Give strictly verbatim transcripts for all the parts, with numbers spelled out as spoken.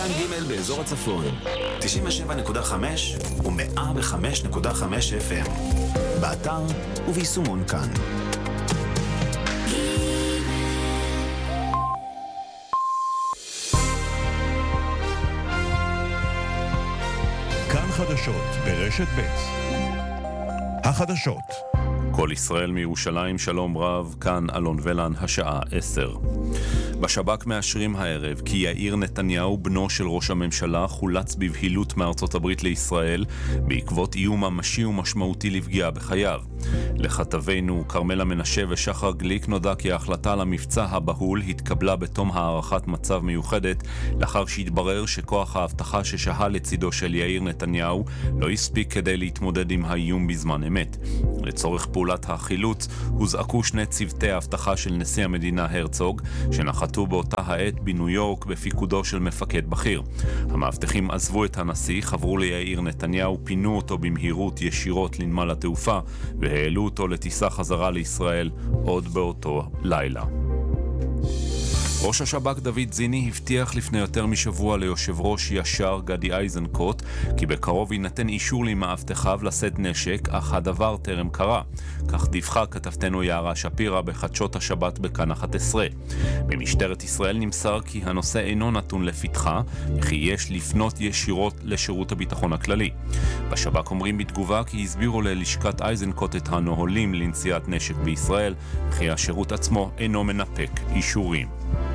כאן ג' באזור הצפון, תשעים ושבע נקודה חמש ו-מאה וחמש נקודה חמש אף אם. באתר וביישומון כאן. כאן חדשות ברשת ב'. החדשות. כל ישראל מירושלים, שלום רב, כאן אלון ולן, השעה עשר. בשב"כ מאשרים הערב כי יאיר נתניהו, בנו של ראש הממשלה, חולץ בבהילות מארצות הברית לישראל בעקבות איום ממשי ומשמעותי לפגיעה בחייו. לכתבינו קרמלה מנשה ושחר גליק נודע כי ההחלטה על המבצע הבהול התקבלה בתום הערכת מצב מיוחדת, לאחר שהתברר שכוח ההבטחה ששהה לצידו של יאיר נתניהו לא הספיק כדי להתמודד עם האיום בזמן אמת. לצורך פעולת החילוץ הוזעקו שני צוותי ההבטחה של נשיא המדינה הרצוג, שנחתו באותה העת בניו יורק בפיקודו של מפקד בכיר. המאבטחים עזבו את הנשיא, חברו ליאיר נתניהו, פינו אותו במהירות ישירות לנמל התעופה והעלו אותו לטיסה חזרה לישראל עוד באותו לילה. ראש השב"כ דוד זיני הבטיח לפני יותר משבוע ליושב ראש ישר גדי איזנקוט כי בקרוב ינתן אישור למאבטחיו לשאת נשק, אך הדבר טרם קרה. כך דיווחה כתבתנו יערה שפירא בחדשות השבת בכאן אחת עשרה. במשטרת ישראל נמסר כי הנושא אינו נתון לפתחה, וכי יש לפנות ישירות לשירות הביטחון הכללי. בשב"כ אומרים בתגובה כי הסבירו ללשכת איזנקוט את הנהלים לנשיאת נשק בישראל, וכי השירות עצמו אינו מנפק אישורים.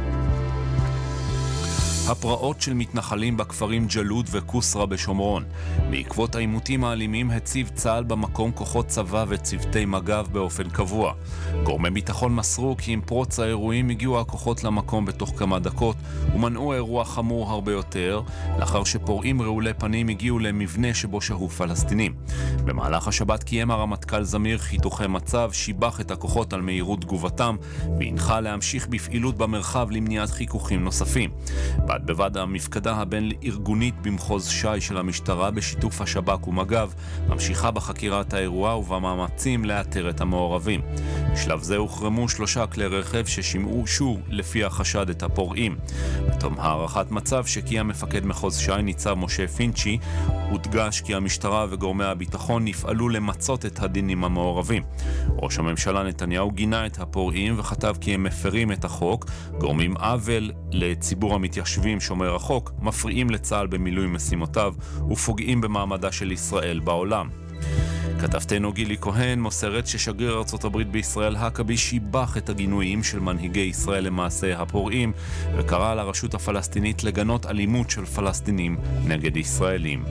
הפרעות של מתנחלים בכפרים ג'לוד וקוסרה בשומרון. בעקבות העימותים האלימים הציב צה"ל במקום כוחות צבא וצוותי מג"ב באופן קבוע. גורמי ביטחון מסרו כי עם פרוץ האירועים הגיעו הכוחות למקום בתוך כמה דקות ומנעו אירוע חמור הרבה יותר, לאחר שפורעים רעולי פנים הגיעו למבנה שבו שהו פלסטינים. במהלך השבת קיים הרמטכ"ל זמיר חיתוכי מצב, שיבח את הכוחות על מהירות תגובתם והנחה להמשיך בפעילות במרחב למניעת חיכוכים נוספים. בד בבד המפקדה הבין-ארגונית במחוז שי של המשטרה בשיתוף השב"כ ומג"ב ממשיכה בחקירת האירוע ובמאמצים לאתר את המעורבים. בשלב זה הוחרמו שלושה כלי רכב ששימשו לפי החשד את הפורעים. בתום הערכת מצב שקיים מפקד מחוז שי ניצב משה פינצ'י, הודגש כי המשטרה וגורמי הביטחון נפעלו למצות את הדין עם המעורבים. ראש הממשלה נתניהו גינה את הפורעים וכתב כי הם מפרים את החוק, גורמים עוול לציבור המתיישבים שומר החוק, מפריעים לצה"ל במילוי משימותיו ופוגעים במעמדה של ישראל בעולם. כתבתנו גילי כהן מוסרת ששגריר ארצות הברית בישראל הקבי שיבח את הגינויים של מנהיגי ישראל למעשה הפורעים וקרא לרשות הפלסטינית לגנות אלימות של פלסטינים נגד ישראלים.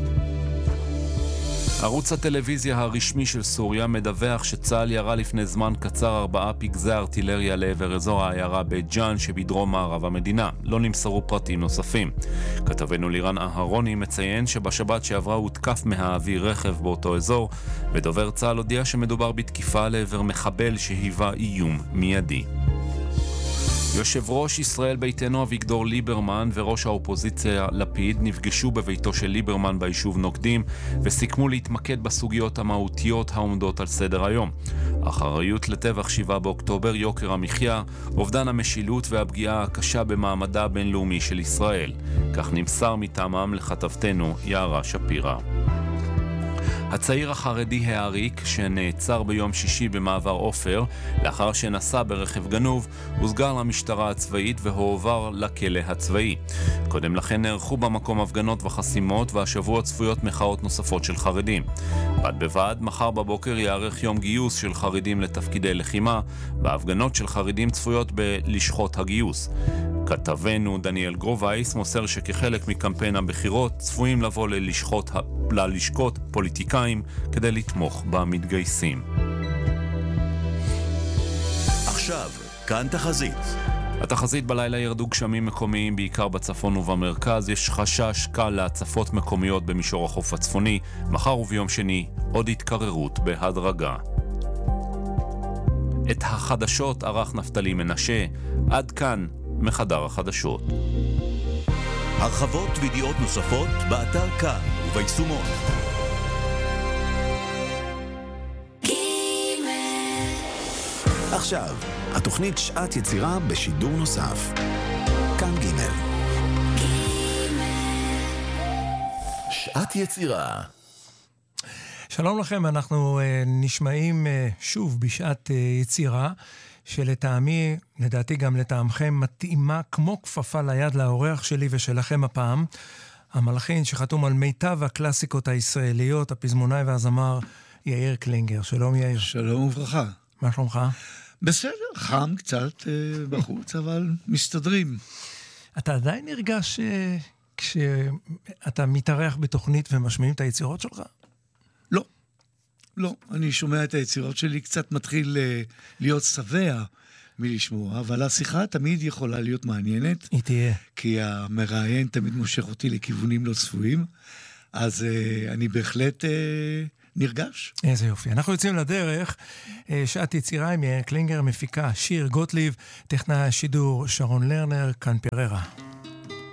ערוץ הטלוויזיה הרשמי של סוריה מדווח שצה"ל ירה לפני זמן קצר ארבעה פגזי ארטילריה לעבר אזור העיירה בית ג'אן שבדרום מערב המדינה. לא נמסרו פרטים נוספים. כתבנו לירן אהרוני מציין שבשבת שעברה הותקף מהאוויר רכב באותו אזור, ודובר צה"ל הודיע שמדובר בתקיפה לעבר מחבל שהיווה איום מיידי. יושב ראש ישראל ביתנו אביגדור ליברמן וראש האופוזיציה לפיד נפגשו בביתו של ליברמן ביישוב נוקדים וסיכמו להתמקד בסוגיות המהותיות העומדות על סדר היום. אחריות לטבח שבעה באוקטובר, יוקר המחיה, אובדן המשילות והפגיעה הקשה במעמדה הבינלאומי של ישראל. כך נמסר מטעמם לכתבתנו יערה שפירא. הצעיר החרדי העריק שנעצר ביום שישי במעבר עופר לאחר שנסע ברכב גנוב הוסגר למשטרה הצבאית והועבר לכלא הצבאי. קודם לכן נערכו במקום הפגנות וחסימות והשבוע צפויות מחאות נוספות של חרדים. בד בבד מחר בבוקר יערך יום גיוס של חרדים לתפקידי לחימה וההפגנות של חרדים צפויות בלשכות הגיוס. כתבנו דניאל גרובייס מוסר שכחלק מקמפיין הבחירות צפויים לבוא ללשכות, ללשכות פוליטיקאים כדי לתמוך במתגייסים. עכשיו, כאן תחזית. התחזית: בלילה ירדו גשמים מקומיים בעיקר בצפון ובמרכז, יש חשש קל להצפות מקומיות במישור החוף הצפוני, מחר וביום שני עוד התקררות בהדרגה. את החדשות ערך נפתלי מנשה. עד כאן מחדר החדשות. הרחבות וידיעות נוספות באתר כאן וביישומון. עכשיו, התוכנית שעת יצירה בשידור נוסף. כאן ג' שעת יצירה. שלום לכם, אנחנו uh, נשמעים uh, שוב בשעת uh, יצירה, שלטעמי, לדעתי גם לטעמכם, מתאימה כמו כפפה ליד לאורח שלי ושלכם הפעם. המלחין שחתום על מיטב הקלאסיקות הישראליות, הפזמונאי והזמר יאיר קלינגר. שלום יאיר. שלום וברכה. מה שלומך? בסדר, חם קצת uh, בחוץ, אבל מסתדרים. אתה עדיין נרגש uh, כשאתה מתארח בתוכנית ומשמיעים את היצירות שלך? לא, לא. אני שומע את היצירות שלי, קצת מתחיל uh, להיות שבע מלשמוע, אבל השיחה תמיד יכולה להיות מעניינת. היא תהיה. כי המראיין תמיד מושך אותי לכיוונים לא צפויים, אז uh, אני בהחלט... Uh, נרגש. איזה יופי. אנחנו יוצאים לדרך, שעת יצירה עם יאיר קלינגר, מפיקה שיר גוטליב, טכנאי השידור שרון לרנר, כאן פררה.